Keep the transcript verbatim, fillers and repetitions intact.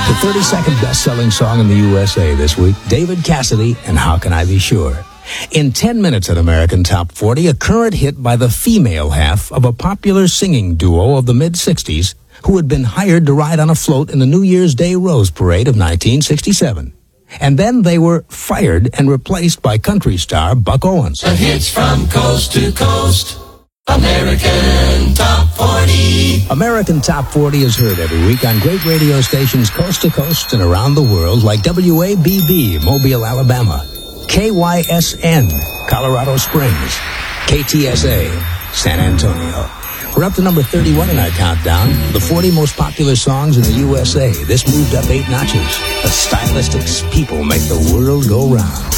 The thirty-second best-selling song in the U S A this week, David Cassidy and How Can I Be Sure? In ten minutes at American Top forty, a current hit by the female half of a popular singing duo of the mid-sixties who had been hired to ride on a float in the New Year's Day Rose Parade of nineteen sixty-seven. And then they were fired and replaced by country star Buck Owens. The hits from coast to coast. American Top forty. American Top forty is heard every week on great radio stations coast to coast and around the world like W A B B, Mobile, Alabama, K Y S N, Colorado Springs, K T S A, San Antonio. We're up to number thirty-one in our countdown, the forty most popular songs in the U S A. This moved up eight notches. The stylistic people make the world go round.